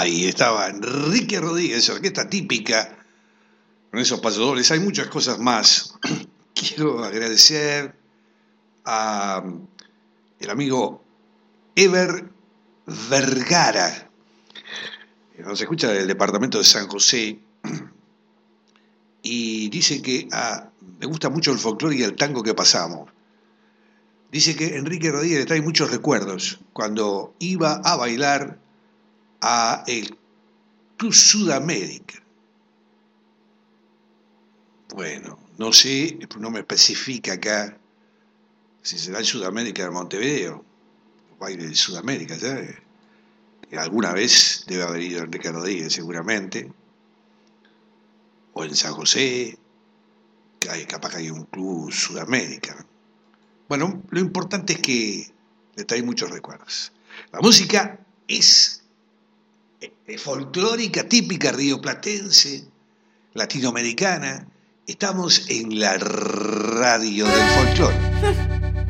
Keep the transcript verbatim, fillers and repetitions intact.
Ahí estaba Enrique Rodríguez, orquesta típica, con esos pasodobles. Hay muchas cosas más. Quiero agradecer a el amigo Ever Vergara, que nos escucha del departamento de San José, y dice que ah, me gusta mucho el folclore y el tango que pasamos. Dice que Enrique Rodríguez le trae muchos recuerdos cuando iba a bailar a el Club Sudamérica. Bueno, no sé, no me especifica acá si será el Sudamérica de Montevideo, el baile de Sudamérica, ¿sabes? Que alguna vez debe haber ido Enrique Rodríguez seguramente, o en San José, que hay, capaz que hay un Club Sudamérica. Bueno, lo importante es que le trae muchos recuerdos. La música es folclórica, típica rioplatense, latinoamericana. Estamos en la radio del folclore.